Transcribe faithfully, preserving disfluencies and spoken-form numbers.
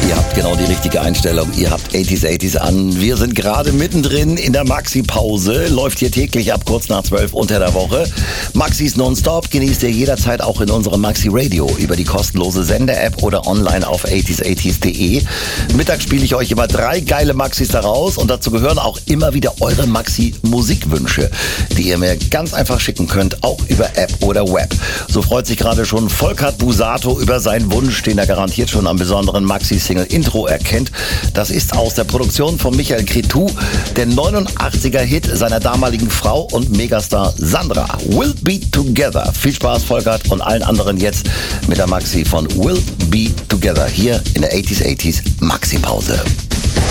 Ihr habt genau die richtige Einstellung. Ihr habt achtziger achtziger an. Wir sind gerade mittendrin in der Maxi-Pause. Läuft hier täglich ab kurz nach zwölf unter der Woche. Maxis Nonstop genießt ihr jederzeit auch in unserem Maxi Radio über die kostenlose Sender-App oder online auf achtziger achtziger punkt de. Mittags spiele ich euch immer drei geile Maxis daraus und dazu gehören auch immer wieder eure Maxi-Musikwünsche, die ihr mir ganz einfach schicken könnt, auch über App oder Web. So freut sich gerade schon Volkert Busato über seinen Wunsch, den er garantiert schon am besonderen Maxi-Single-Intro erkennt. Das ist aus der Produktion von Michael Cretu, der neunundachtziger-Hit seiner damaligen Frau und Megastar Sandra. We'll Be Together. Viel Spaß, Volkert, und allen anderen jetzt mit der Maxi von We'll Be Together hier in der achtziger achtziger Maxi-Pause.